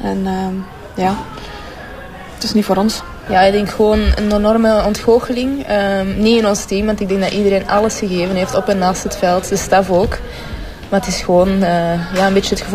En het is niet voor ons. Ja, ik denk gewoon een enorme ontgoocheling. Niet in ons team, want ik denk dat iedereen alles gegeven heeft op en naast het veld. De staf ook. Maar het is gewoon een beetje het gevoel